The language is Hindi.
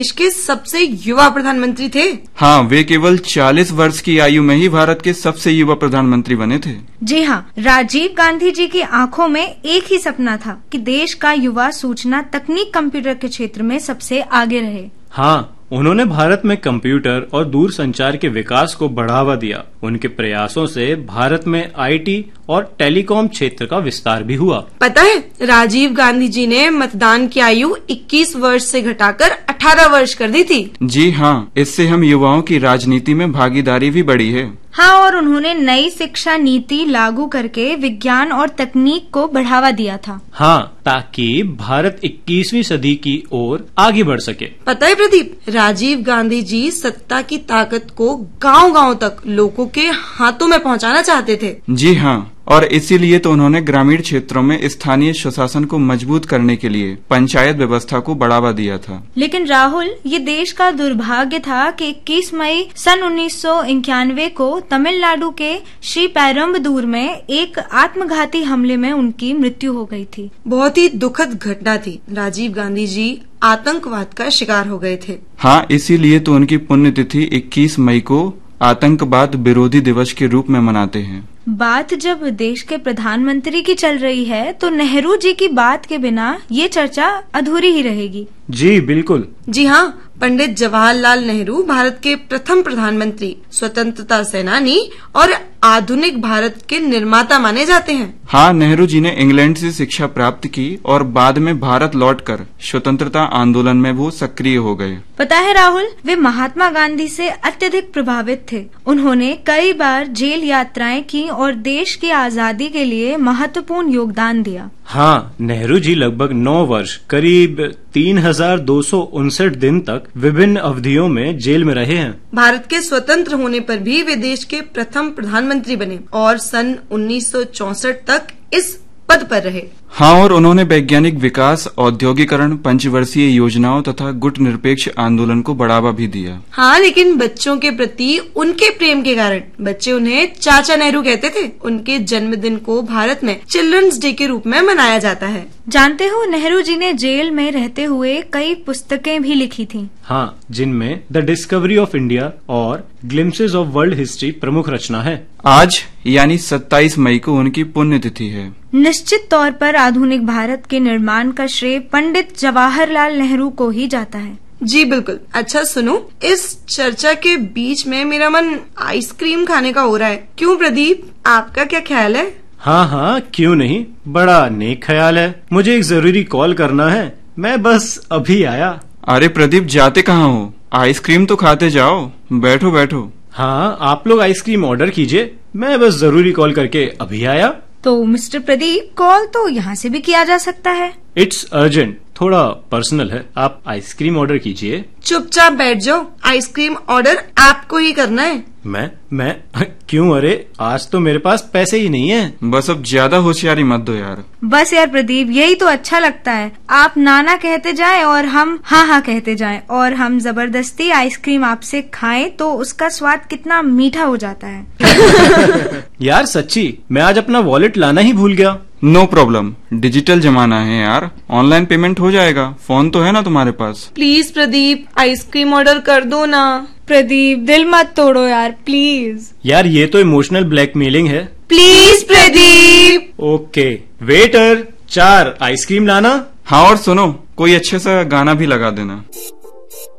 देश के सबसे युवा प्रधानमंत्री थे। हाँ, वे केवल 40 वर्ष की आयु में ही भारत के सबसे युवा प्रधानमंत्री बने थे। जी हाँ, राजीव गांधी जी की आंखों में एक ही सपना था कि देश का युवा सूचना तकनीक कंप्यूटर के क्षेत्र में सबसे आगे रहे। हाँ, उन्होंने भारत में कंप्यूटर और दूरसंचार के विकास को बढ़ावा दिया। उनके प्रयासों से भारत में आईटी और टेलीकॉम क्षेत्र का विस्तार भी हुआ। पता है, राजीव गांधी जी ने मतदान की आयु 21 वर्ष से घटाकर 18 वर्ष कर दी थी। जी हाँ, इससे हम युवाओं की राजनीति में भागीदारी भी बढ़ी है। हाँ, और उन्होंने नई शिक्षा नीति लागू करके विज्ञान और तकनीक को बढ़ावा दिया था। हाँ, ताकि भारत 21वीं सदी की ओर आगे बढ़ सके। पता है प्रदीप, राजीव गांधी जी सत्ता की ताकत को गांव-गांव तक लोगों के हाथों में पहुंचाना चाहते थे। जी हाँ, और इसीलिए तो उन्होंने ग्रामीण क्षेत्रों में स्थानीय स्वशासन को मजबूत करने के लिए पंचायत व्यवस्था को बढ़ावा दिया था। लेकिन राहुल, ये देश का दुर्भाग्य था कि 21 मई सन 1991 को तमिलनाडु के श्री पेरम्बदूर में एक आत्मघाती हमले में उनकी मृत्यु हो गई थी। बहुत ही दुखद घटना थी। राजीव गांधी जी आतंकवाद का शिकार हो गए थे। हाँ, इसीलिए तो उनकी पुण्यतिथि 21 मई को आतंकवाद विरोधी दिवस के रूप में मनाते हैं। बात जब देश के प्रधानमंत्री की चल रही है तो नेहरू जी की बात के बिना ये चर्चा अधूरी ही रहेगी। जी बिल्कुल। जी हाँ, पंडित जवाहरलाल नेहरू भारत के प्रथम प्रधानमंत्री, स्वतंत्रता सेनानी और आधुनिक भारत के निर्माता माने जाते हैं। हाँ, नेहरू जी ने इंग्लैंड से शिक्षा प्राप्त की और बाद में भारत लौटकर स्वतंत्रता आंदोलन में वो सक्रिय हो गए। पता है राहुल, वे महात्मा गांधी से अत्यधिक प्रभावित थे। उन्होंने कई बार जेल यात्राएं की और देश की आजादी के लिए महत्वपूर्ण योगदान दिया। हाँ, नेहरू जी लगभग 9 वर्ष करीब 3259 दिन तक विभिन्न अवधियों में जेल में रहे हैं। भारत के स्वतंत्र होने पर भी वे देश के प्रथम प्रधानमंत्री बने और सन 1964 तक इस पद पर रहे। हाँ, और उन्होंने वैज्ञानिक विकास, औद्योगिकरण, पंचवर्षीय योजनाओं तथा गुट निरपेक्ष आंदोलन को बढ़ावा भी दिया। हाँ, लेकिन बच्चों के प्रति उनके प्रेम के कारण बच्चे उन्हें चाचा नेहरू कहते थे। उनके जन्मदिन को भारत में चिल्ड्रंस डे के रूप में मनाया जाता है। जानते हो, नेहरू जी ने जेल में रहते हुए कई पुस्तकें भी लिखी थी। हाँ, जिनमें द डिस्कवरी ऑफ इंडिया और ग्लिम्पसेस ऑफ वर्ल्ड हिस्ट्री प्रमुख रचना है। आज यानी 27 मई को उनकी पुण्यतिथि है। निश्चित तौर पर आधुनिक भारत के निर्माण का श्रेय पंडित जवाहरलाल नेहरू को ही जाता है। जी बिल्कुल। अच्छा सुनो, इस चर्चा के बीच में मेरा मन आइसक्रीम खाने का हो रहा है। क्यों प्रदीप, आपका क्या ख्याल है? हाँ हाँ, क्यों नहीं, बड़ा नेक ख्याल है। मुझे एक जरूरी कॉल करना है, मैं बस अभी आया। अरे प्रदीप, जाते कहाँ हो? आइसक्रीम तो खाते जाओ। बैठो बैठो। हाँ, आप लोग आइसक्रीम ऑर्डर कीजिए, मैं बस जरूरी कॉल करके अभी आया। तो मिस्टर प्रदीप, कॉल तो यहाँ से भी किया जा सकता है। इट्स अर्जेंट, थोड़ा पर्सनल है, आप आइसक्रीम ऑर्डर कीजिए। चुपचाप बैठ जाओ, आइसक्रीम ऑर्डर आपको ही करना है। मैं क्यों? अरे आज तो मेरे पास पैसे ही नहीं है। बस अब ज्यादा होशियारी मत दो यार। बस यार प्रदीप, यही तो अच्छा लगता है। आप नाना कहते जाएं और हम हाँ हाँ कहते जाएं और हम जबरदस्ती आइसक्रीम आपसे खाएं तो उसका स्वाद कितना मीठा हो जाता है। यार सच्ची, मैं आज अपना वॉलेट लाना ही भूल गया। नो प्रॉब्लम, डिजिटल जमाना है यार, ऑनलाइन पेमेंट हो जाएगा। फोन तो है ना तुम्हारे पास? प्लीज प्रदीप, आइसक्रीम ऑर्डर कर दो ना। प्रदीप, दिल मत तोड़ो यार, प्लीज। यार ये तो इमोशनल ब्लैकमेलिंग है। Please Pradeep. Okay waiter, 4 ice cream लाना। हाँ, और सुनो, कोई अच्छे सा गाना भी लगा देना।